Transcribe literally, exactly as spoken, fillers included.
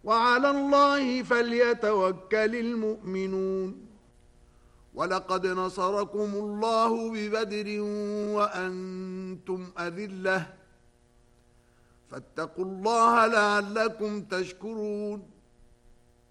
وعلى الله فليتوكل المؤمنون ولقد نصركم الله ببدر وأنتم أذلة فاتقوا الله لعلكم تشكرون